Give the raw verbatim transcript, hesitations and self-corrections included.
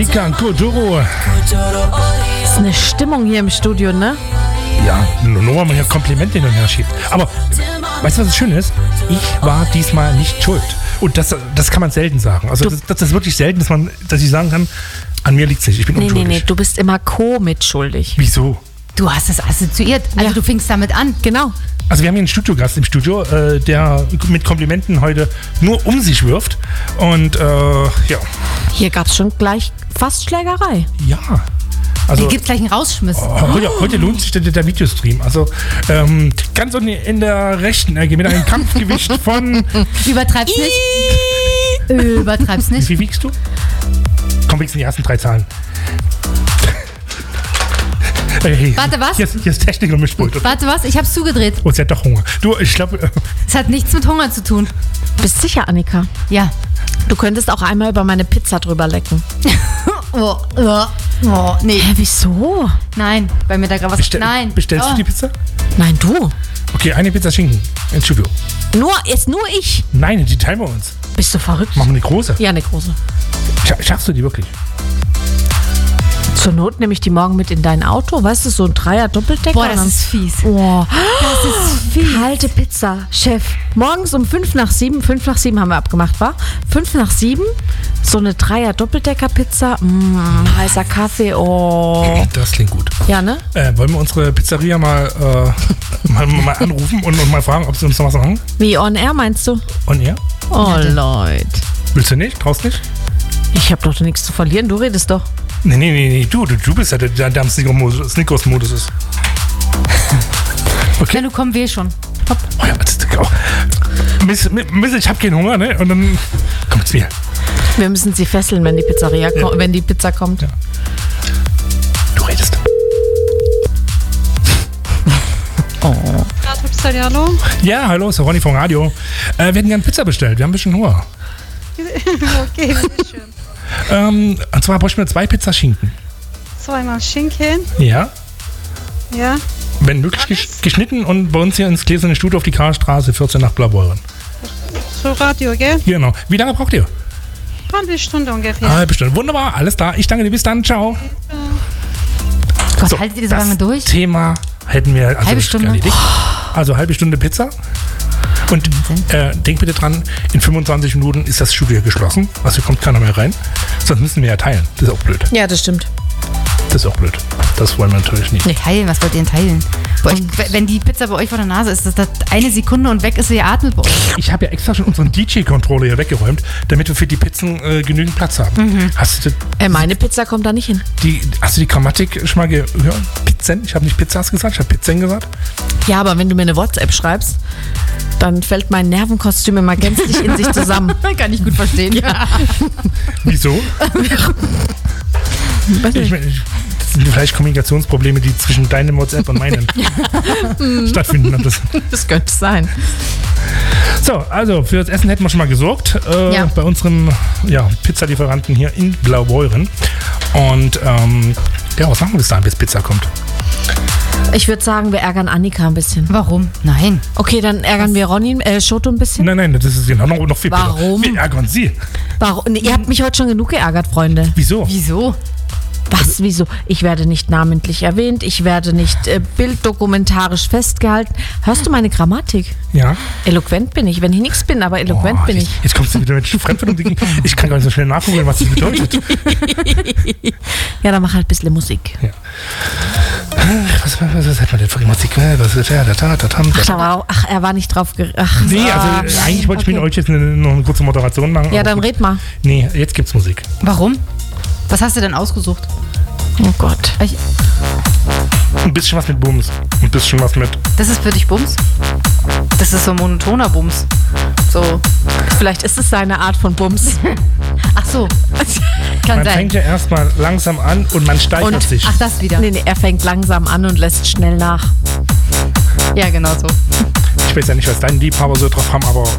Kika und Kojoro. Das ist eine Stimmung hier im Studio, ne? Ja, nur weil man hier Komplimente hin und her schiebt. Aber weißt du, was das Schöne ist? Ich war diesmal nicht schuld. Und das, das kann man selten sagen. Also das, das ist wirklich selten, dass man, dass ich sagen kann, an mir liegt es nicht, ich bin Nee, nee, unschuldig. nee, du bist immer co-mitschuldig. Wieso? Du hast es assoziiert. Also Ja. du fingst damit an. Genau. Also wir haben hier einen Studiogast im Studio, äh, der mit Komplimenten heute nur um sich wirft. Und äh, ja. Hier gab es schon gleich fast Schlägerei. Ja. Also Hier gibt's gleich einen Rausschmiss. oh, heute, heute lohnt sich der, der Videostream. Also ähm, ganz unten in der rechten Ecke mit einem Kampfgewicht von... Übertreib's nicht. Übertreib's Wie nicht. viel wiegst du? Komm, wiegst die ersten drei Zahlen. Hey, Warte, was? Hier ist, hier ist Technik und Mischpult. Warte was, ich hab's zugedreht. Oh, sie hat doch Hunger. Du, ich glaube... Es hat nichts mit Hunger zu tun. Bist sicher, Annika? Ja. Du könntest auch einmal über meine Pizza drüber lecken. Oh, oh, oh, nee. Hä, wieso? Nein, weil mir da gerade was... Bestell, Nein. Bestellst oh. du die Pizza? Nein, du. Okay, eine Pizza Schinken ins Studio. Nur, ist nur ich. Nein, die teilen wir uns. Bist du verrückt? Machen wir eine große. Ja, eine große. Scha- Schaffst du die wirklich? Zur Not nehme ich die morgen mit in dein Auto. Weißt du, so ein Dreier-Doppeldecker. Boah, das ist fies. Oh, Das ist fies. kalte Pizza, Chef. Morgens um fünf nach sieben, fünf nach sieben haben wir abgemacht, war? Fünf nach sieben, so eine Dreier-Doppeldecker-Pizza, mm, heißer Kaffee, oh. Das klingt gut. Ja, ne? Äh, wollen wir unsere Pizzeria mal, äh, mal, mal anrufen und, und mal fragen, ob sie uns noch was machen? Wie on air meinst du? Und ihr? Oh, Leute. Willst du nicht? Traust nicht? Ich habe doch nichts zu verlieren, du redest doch. Nee, nee, nee, nee. Du, du, du bist ja der, der, der am Snickers-Modus Snickers-Modus ist. Wenn du komm, wir schon. Oh ja, das ist auch. Miss, Miss, ich hab keinen Hunger, ne? Und dann kommt zu mir. Wir müssen sie fesseln, wenn die Pizzeria, Ja. ko- wenn die Pizza kommt. Ja. Du redest. Radpizzeria, hallo? Ja, hallo, ist der Ronny vom Radio. Äh, wir hätten gerne Pizza bestellt. Wir haben ein bisschen Hunger. Okay, bitteschön. Ähm, und zwar bräuchten wir zwei Pizza Schinken. Zweimal Schinken, Ja. ja. Wenn möglich gesch- geschnitten und bei uns hier ins Gläserne Studio auf die Karlstraße vierzehn nach Blaubeuren. So Radio, gell? Genau. Wie lange braucht ihr? Halbe Stunde ungefähr. Ah, bestimmt. Wunderbar, alles klar. Ich danke dir. Bis dann. Ciao. Gott, So, haltet ihr so lange durch? Thema hätten wir also Halbe Stunde? erledigt. Also halbe Stunde Pizza. Und äh, denk bitte dran, in fünfundzwanzig Minuten ist das Studio geschlossen. Also kommt keiner mehr rein. Sonst müssen wir ja teilen. Das ist auch blöd. Ja, das stimmt. Das ist auch blöd. Das wollen wir natürlich nicht. Nee, teilen, was wollt ihr denn teilen? Bei euch, wenn die Pizza bei euch vor der Nase ist, ist das eine Sekunde und weg ist sie, ihr atmet bei euch. Ich habe ja extra schon unseren D J-Controller hier weggeräumt, damit wir für die Pizzen äh, genügend Platz haben. Mhm. Hast, du Äh, meine Pizza kommt da nicht hin. die, hast du die Grammatik schon mal gehört? Pizzen? Ich habe nicht Pizzas gesagt, ich habe Pizzen gesagt. Ja, aber wenn du mir eine WhatsApp schreibst, dann fällt mein Nervenkostüm immer gänzlich in sich zusammen. Kann ich gut verstehen. Ja. Wieso? Weiß Ich, nicht. mein, ich, das sind vielleicht Kommunikationsprobleme, die zwischen deinem WhatsApp und meinem stattfinden. Und das, Das könnte sein. so, also für das Essen hätten wir schon mal gesorgt. Äh, Ja. Bei unserem ja, Pizzalieferanten hier in Blaubeuren. Und ähm, ja, was machen wir bis dahin, bis Pizza kommt? Ich würde sagen, wir ärgern Annika ein bisschen. Warum? Nein. Okay, dann ärgern wir Ronny, äh, Shoto ein bisschen. Nein, nein, das ist genau noch, noch viel Warum? besser. Wir ärgern Sie. Warum? Nee, ihr habt mich heute schon genug geärgert, Freunde. Wieso? Wieso? Was, wieso? Ich werde nicht namentlich erwähnt, ich werde nicht äh, bilddokumentarisch festgehalten. Hörst du meine Grammatik? Ja. Eloquent bin ich, wenn ich nichts bin, aber eloquent Oh, bin jetzt, ich. jetzt kommst du wieder mit Fremdwörtern. Ich kann gar nicht so schnell nachgucken, was das bedeutet. Ja, dann mach halt ein bisschen Musik. Was, was, was hat man denn für Musik? Was ist ja, da, da, da, da, Ach, da war, ach er war nicht drauf ger... Ach, Nee, also ah, äh, eigentlich wollte ich mit okay. euch jetzt eine, noch eine kurze Moderation machen. Ja, aber dann gut. red mal. Nee, jetzt gibt's Musik. Warum? Was hast du denn ausgesucht? Oh Gott. Ich, Ein bisschen was mit Bums. Ein bisschen was mit. das ist für dich Bums? Das ist so ein monotoner Bums. So. Vielleicht ist es seine Art von Bums. Ach so. Kann Man sein. fängt ja erstmal langsam an und man steigert Und- sich. Ach, das wieder. Nee, nee, er fängt langsam an und lässt schnell nach. Ja, genau so. Ich weiß ja nicht, was deine Liebhaber so drauf haben, aber